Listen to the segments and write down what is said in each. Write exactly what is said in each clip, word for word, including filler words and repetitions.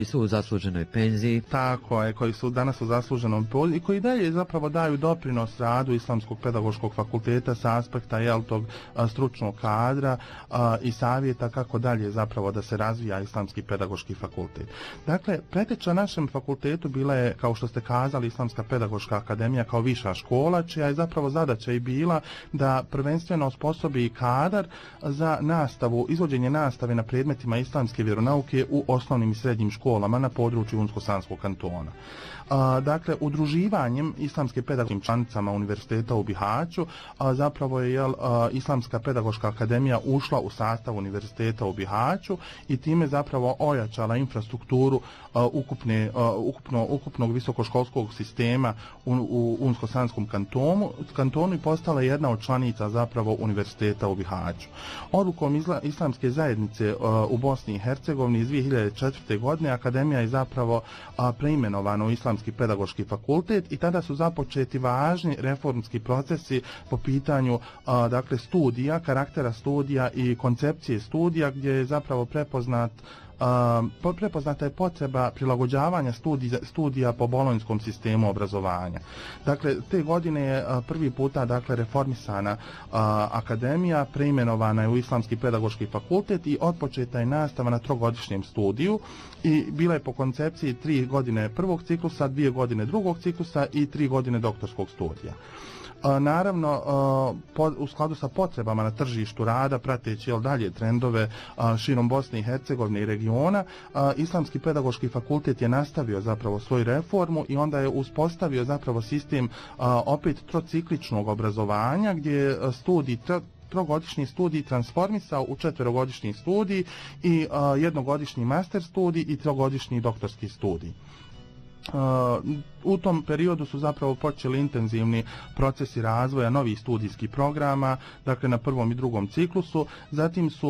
su u zasluženoj penziji. Tako je, koji su danas u zasluženom penziji i koji dalje zapravo daju doprinos radu Islamskog pedagoškog fakulteta sa aspekta jel, tog a, stručnog kadra a, i savjeta kako dalje zapravo da se razvija Islamski pedagoški fakultet. Dakle, preteča našem fakultetu bila je, kao što ste kazali, Islamska pedagoška akademija kao viša škola, čija je zapravo zadaća i bila da prvenstveno osposobi kadar za nastavu, izvođenje nastave na predmetima islamske vjeronauke u osnovnim i srednjim školama na području Unsko-Sanskog kantona. A, dakle, udruživanjem islamske pedagoškim članicama univerziteta u Bihaću a, zapravo je jel, a, Islamska pedagoška akademija ušla u sastav univerziteta u Bihaću i time zapravo ojačala infrastrukturu a, ukupne, a, ukupno, ukupnog visokoškolskog sistema u, u Unsko-Sanskom kantonu, kantonu i postala jedna od članica zapravo univerziteta u Bihaću. Odlukom izla, Islamske zajednice a, u Bosni i Hercegovini iz dvije hiljade četvrte. godine akademija je zapravo a, preimenovana u Islamski pedagoški fakultet i tada su započeti važni reformski procesi po pitanju a, dakle studija, karaktera studija i koncepcije studija gdje je zapravo prepoznat Uh, prepoznata je potreba prilagođavanja studija, studija po bolonjskom sistemu obrazovanja. Dakle, te godine je uh, prvi puta dakle, reformisana uh, akademija, preimenovana je u Islamski pedagoški fakultet i otpočeta je nastava na trogodišnjem studiju i bila je po koncepciji tri godine prvog ciklusa, dvije godine drugog ciklusa i tri godine doktorskog studija. Naravno, u skladu sa potrebama na tržištu rada, prateći jel, dalje trendove širom Bosne i Hercegovine i regiona, Islamski pedagoški fakultet je nastavio zapravo svoju reformu i onda je uspostavio zapravo sistem opet trocikličnog obrazovanja gdje je studij trogodišnji studij transformisao u četverogodišnji studij i jednogodišnji master studij i trogodišnji doktorski studij. Uh, u tom periodu su zapravo počeli intenzivni procesi razvoja novih studijskih programa, dakle na prvom i drugom ciklusu. Zatim su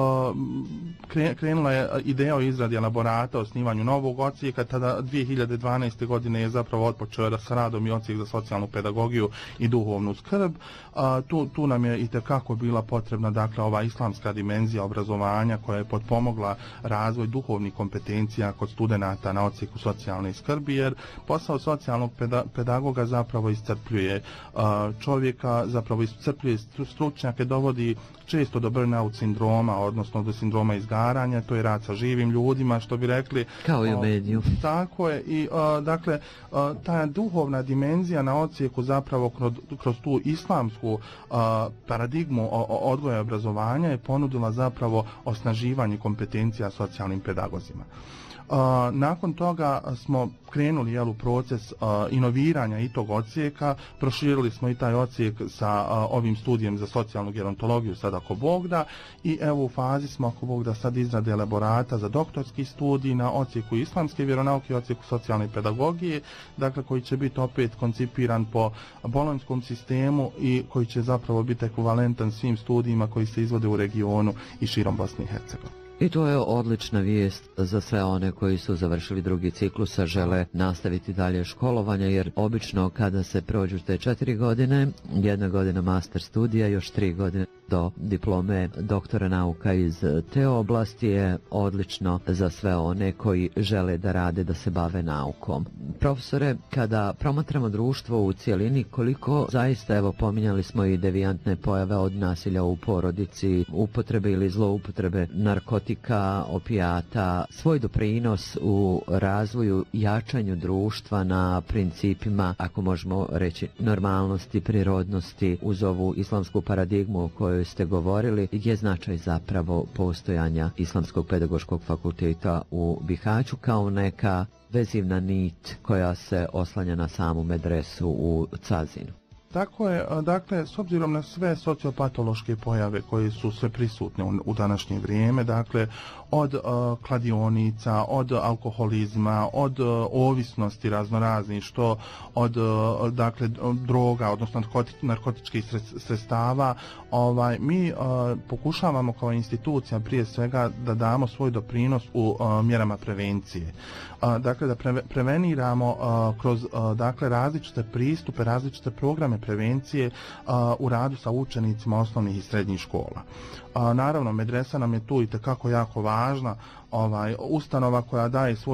uh, krenula je ideja o izradi elaborata, o osnivanju novog odsjeka, tada dvije hiljade dvanaeste. godine je zapravo otpočeo s radom i odsjek za socijalnu pedagogiju i duhovnu skrb. Uh, tu, tu nam je itekako bila potrebna dakle ova islamska dimenzija obrazovanja koja je potpomogla razvoj duhovnih kompetencija kod studenata na odsjeku socijalne skrbi, jer posao socijalnog pedagoga zapravo iscrpljuje čovjeka, zapravo iscrpljuje stručnjake, dovodi često do burnout sindroma, odnosno do sindroma izgaranja, to je rad sa živim ljudima, što bi rekli. Kao i u mediju. Tako je, i a, dakle, a, ta duhovna dimenzija na odsjeku zapravo kroz, kroz tu islamsku a, paradigmu o, o odgoja i obrazovanja je ponudila zapravo osnaživanje kompetencija socijalnim pedagozima. Uh, nakon toga smo krenuli jel, u proces uh, inoviranja i tog odsjeka, proširili smo i taj odsjek sa uh, ovim studijem za socijalnu gerontologiju sad ako Bog da i evo u fazi smo ako Bog da sad izrade elaborata za doktorski studij na odsjeku islamske vjeronauke i odsjeku socijalne pedagogije, dakle koji će biti opet koncipiran po bolonjskom sistemu i koji će zapravo biti ekvivalentan svim studijima koji se izvode u regionu i širom Bosne i Hercegovine. I to je odlična vijest za sve one koji su završili drugi ciklus, a žele nastaviti dalje školovanje, jer obično kada se prođu te četiri godine, jedna godina master studija, još tri godine do diplome doktora nauka iz te oblasti je odlično za sve one koji žele da rade, da se bave naukom. Profesore, kada promatramo društvo u cijelini, koliko zaista, evo pominjali smo i devijantne pojave od nasilja u porodici, upotrebe ili zloupotrebe narkotika, opijata, svoj doprinos u razvoju, jačanju društva na principima, ako možemo reći, normalnosti, prirodnosti uz ovu islamsku paradigmu o kojoj ste govorili, je značaj zapravo postojanja Islamskog pedagoškog fakulteta u Bihaću kao neka vezivna nit koja se oslanja na samu medresu u Cazinu. Tako je, dakle, s obzirom na sve sociopatološke pojave koje su sve prisutne u, u današnje vrijeme, dakle, od uh, kladionica, od alkoholizma, od uh, ovisnosti raznoraznih, što od uh, dakle, droga, odnosno narkotičkih sredstava, ovaj, mi uh, pokušavamo kao institucija prije svega da damo svoj doprinos u uh, mjerama prevencije. Uh, dakle, da pre, preveniramo uh, kroz uh, dakle, različite pristupe, različite programe prevencije uh, u radu sa učenicima osnovnih i srednjih škola. Uh, naravno, medresa nam je tu itekako jako važna ovaj, ustanova koja daje svoj